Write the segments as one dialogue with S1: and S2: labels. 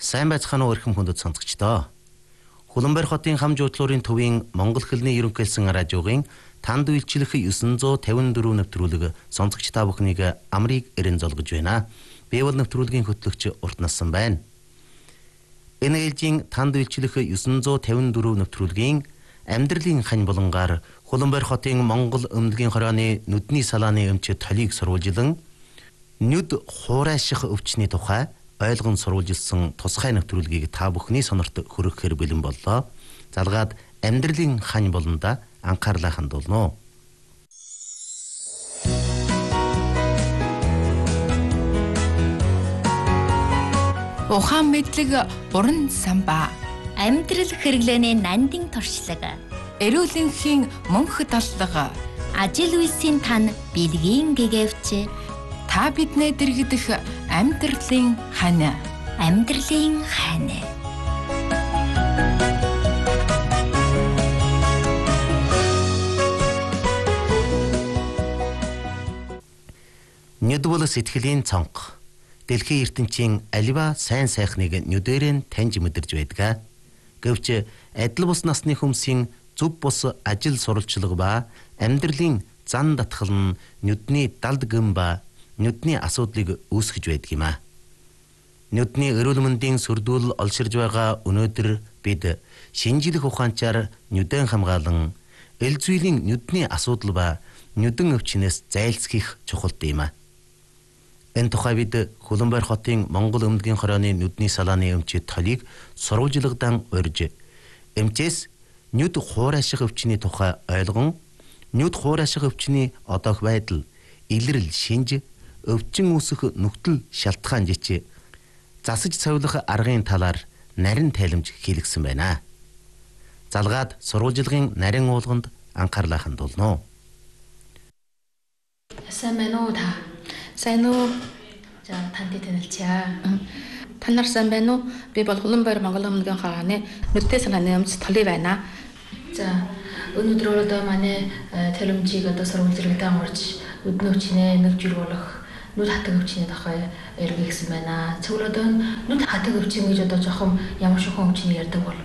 S1: Сайн байцгаана уу эрхэм хүндэт сонсогчдоо. Хуланбайр хотын хам жуудлуурын төвийн Монгол хэлний ерөнхийлсөн радиогийн танд үйлчлэх 954 нэвтрүүлэг сонсогч та бүхнийг амрыг эрен золгож байна. Би бол нэвтрүүлгийн хөтлөгч Урт Насан байна. Энэ ээлжийн танд үйлчлэх 954 нэвтрүүлгийн амьдралын хань болонгаар Хуланбайр хотын Монгол өмнөгийн хорооны нүдний салааны өмч толийг сурвалжилан нүд хуурайших өвчний тухай ойлгон сурвалжилсан тусгай нэвтрүүлгийг та бүхний сонорт хүргэхээр бэлэн боллоо. Залгаад амьдралын хань болонда анхаарлаа хандуулно.
S2: Ухаан мэдлэг уран самбаа.
S3: Амьдрал хэрэглээний нандин туршлаг.
S2: Эрүүл энхийн мөнх даллага.
S3: Ажил үйлсийн тань бэлгийн гэгэвч.
S2: Та биднээ дэргдэх амьдралын хань.
S3: Амьдралын хань.
S1: Нүд бол сэтгэлийн цонх. Дэлхийн ертөнцийн аливаа сайн сайхныг нүдэрэн таньж мэдэрж байдаг. Гэвч адил бус насны хүмүүсийн зөв бус ажил сурвалжлага ба амьдралын зан татгал нь нүдний далд гэм ба нүдний асуудлыг үүсгэж байдаг юм а. Нүдний эрүүл мэндийн сүрдүүл олширж байгаа өнөөдөр бид шинжлэх ухаанчаар нүдэн хамгаалан эл зүйлийн нүдний асуудал ба нүдэн өвчнөөс зайлсхийх чухалтай юм а. Энэ тухай бид Хуланбайр хотын Монгол өмнөгийн хорооны нүдний салааны өмчит толийг сурвалжлагдан урьж эмчээс нүд хуурайших өвчний тухай ойлгон нүд хуурайших өвчний одоох байдал, илрэл, шинж, өвчин үүсэх нөхцөл шалтгаан жич засаж цовлох аргын талаар нарийн тайлбарж хийлгсэн байна. Залгаад сурвалжлагын нарийн уулганд анхаарлаа хандуулно.
S4: Сайн байна уу та?
S5: Сайн уу?
S4: За танд танилцъя.
S5: Та нар сайн байна уу? Би бол Хуланбайр Монгол өмнөгийн хорооны нүдтэй салааны өмч толий байна.
S4: За өнөөдөр одоо манай тэлэмжийг одоо сурвалжлагдан урьж нүдний өвчнээ нөхжил болох нүд хатаг өвчний тухай ярих гэсэн байна. Цэвэр одоо нүд хатаг өвчин гэж одоо жоохон ямар шохон өвчнийг ярьдаг бол?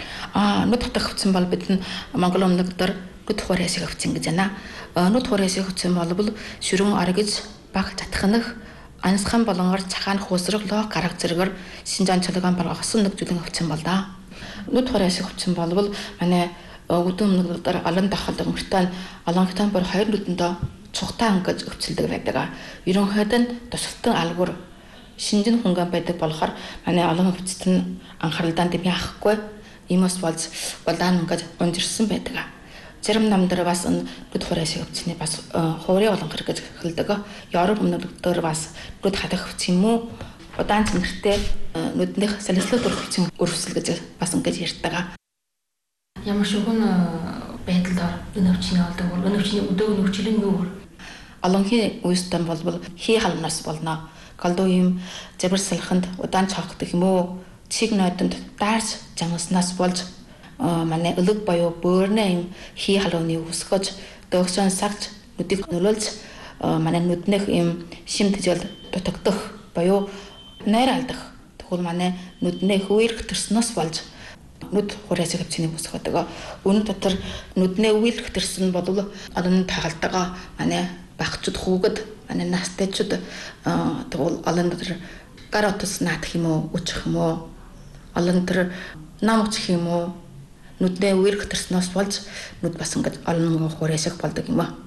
S5: Нүд хатаг өвчин бол бидний Монгол өмнөдөр нүд хуурайших өвчин гэж байна. Нүд хуурайших өвчин бол шүрэн оргиж баг татханах ансхан болонгор цахаан хуусрах лог гарах зэрэгээр шинжаан чөлөөгөн болгосон нэгжүүлэн өвчин бол да. Нүд хуурайших өвчин бол манай өдөө өмнөдөр олон дахад өмөртөө олон хитан бүр хоёр нүдэндээ цухтаа өнгөж өвчлөдөг байдаг. Ерөнхийдөө нь тусгалтын алгуур шинжин хөнгөн байдаг болохоор манай олон өвчтөд нь анхааралтай дэм яахгүй иймээс болж улаан өнгөж унжирсан байдаг. Зарим намдар бас нүд хуурайших өвчний бас хуурай болон хэрэгж эхэлдэг. Европ өмнөдөр бас нүд хатах өвчин юм уу? Удаан цэнхэртэй нүднийх салхилт өвчин өрөвсөл гэж бас ингэж ярьдаг.
S4: Ямар шохон байдалд энэ өвчний олдог бол энэ өвчний өдөг нөхцөл нь юу вэ?
S5: Олонхын үеийн бол хий халнаас болно. Колдоим забар салхинд удаан цавхдаг юм уу? Цэг нойдонд даарч жангаснаас болж манай өлөг боёо бөөрнэ хий халууны үсгэж дөгсөн сагч нүдийг нөлөөлж манай нүднийх юм шим тэжэл дутагдах боёо найр алдах. Тэгвэл манай нүдний хөвөрх төрснөөс болж нүд хуурайших өвчний үүсгэж. Үүн дотор нүдний үейлэх төрсөн бол олон тагалдаг манай багчуд хүүгэд манай настайчуд тэгвэл олон дотор гар утас наадах юм уу үчих юм уу олон дотор нам үчих юм уу нүдний үейлэх төрснөөс болж нүд бас ингэж олон хуурайших болдог юм аа.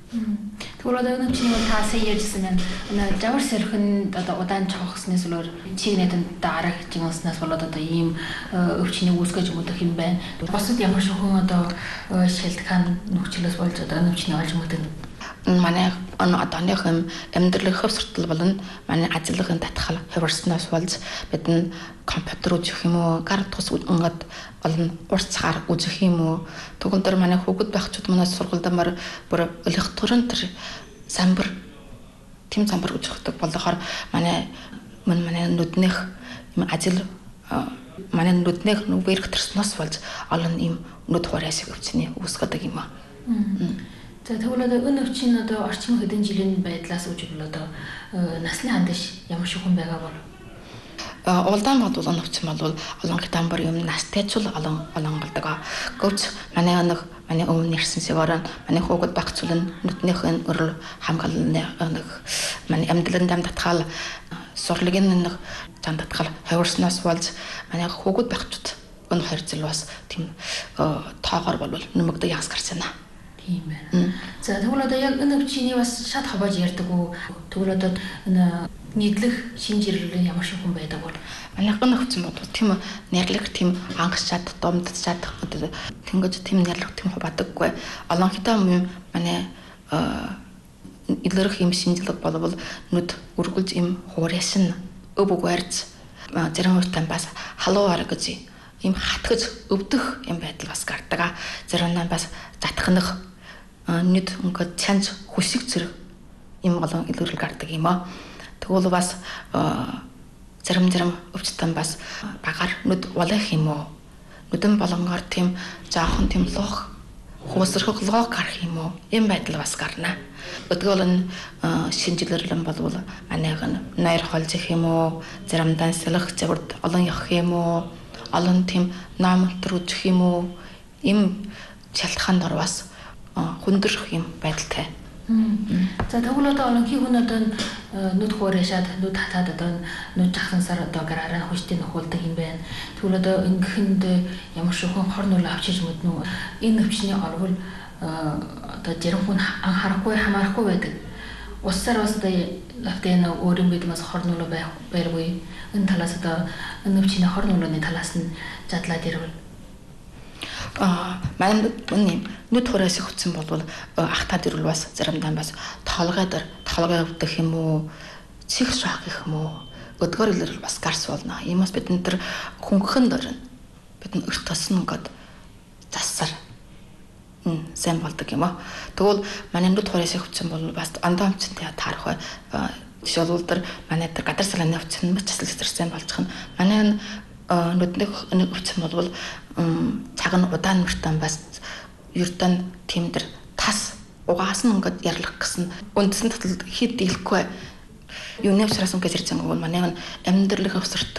S4: Тэгвэл одоо энэ чинь та сая ярьжсэн байна. Энэ жавар сэрхэнд одоо удаан цохснээс өөр чиг найданд дарах жингаснаас болоод одоо ийм өвчнийг үүсгэж өгөх юм байна. Босод ямар шохон одоо шилтгэн нөхцлөөс болж одоо энэ өвчнийг олж өгдөг.
S5: Манай одооных амьдралын хөвсөртөл болон манай ажлын татхал хөвөрснөөс болж бидний компьютер үзэх юм уу, гар тус ингээд олон урцгаар үзэх юм уу. Тэгвэл дээр манай хүүхэд багчууд манаас сургуульдамаар бүр электронт самбар тэм самбар үзэхдэг болохоор манай нүднийх ажил манай нүднийх нүгээрх төрснөөс болж олон ийм нүд хуурайших өвчний үүсгэж юм аа.
S4: За тэгвэл одоо энэ өвчин одоо орчин хэдэн жилийн байдлаас үүж бол одоо насны хандаж ямар шохон байгаа бол
S5: Улдаан бодвол өвчин бол олон хитамбар юм настайчул олон голдог. Гэвч манай өмнө ирсэн сэгорон манай хүүхэд багцуулан нүднийхэн өрөл хамгаалны манай амьдралын дамтатгал сурлагын нэг дамтатгал хавирснаас болж манай хүүхэд багчууд энэ хоёр зүйл бас тийм тоогоор бол нэмэгдэж яас гарч байна.
S4: Тийм байна. За тэгвэл одоо яг энэ өвчний бас шат хавааж ярьдаг уу? Тэгвэл одоо энэ нийтлэх шинжирлэл ямар шиг хүн байдаг бол
S5: манай гэн өвчин бодвол тийм нэрлэг тийм ангас чад домдод чад тэнгэж тийм нэрлэг тийм хаваадаггүй. Олон хитаа манай илэрх юм шинжилгээ болвол нүд үргэлж им хуурьясан өв үгээрж зарим үеийн бас халуу аргаж им хатгаж өвдөх юм байдал бас гардаг. Зарим нь бас затхнах нүд ингээд чанж хүсэг зэрэг им олон илэрхийлэл гардаг юм аа. Тэгвэл бас зарим өвчтөн бас багаар нүд улах юм уу? Нүдэн болонгоор тийм жаахан тийм лох хуусрах лог гарах юм уу? Ийм байдал бас гарна. Өдгөл нь шинжилэрлэн болвол анааг нь нойр холж их юм уу? Заримдаа салах заврд олон явах юм уу? Олон тийм наамтар үзэх юм уу? Ийм шалтгаанд орвас хүндрэх юм байдалтай.
S4: За тэгвэл одоо олонхий хүн одоо нүд хуурайшаад нүд хатаад одоо нүд жахсансаар одоо гараараа хүчтэй нөхөлдөг юм байна. Тэгвэл одоо ингэхэнд ямар шиг хүн хор нүл авчиж мэднэ үү? Энэ өвчний орвол одоо зарим хүн анхаарахгүй хамаарахгүй байдаг. Уссаар бас одоо лавтын өөрийн бид бас хор нүл байргүй. Энэ талаас одоо энэ өвчний хор нүлний талаас нь задлаад ирвэл
S5: манай нүд хураасах хүчин болвол ахтаад ирвэл бас заримдаа бас толгой өвдөх юм уу, чих шок гэх юм уу, өдгөр илэрэл бас гарс болно. Иймээс бид энэ хөнгөн дөрн бид нь өрт тосно гээд засар сайн болдог юм аа. Тэгвэл манай нүд хураасах хүчин бол бас ондоо өмчөнтэй таарах бай. Жишээлбэл манай гадар салааны хүчин бас сайн болж байгаа. Манай нүднийх өвчин бол цаг нь удаан мөртөө бас ердөө тэмдэр тас угаасан ингээд ярлах гэсэн үндсэн татал хит дийлэхгүй юуны учраас ингэж ирж байгаа юм бол манай амьдралын өсөрт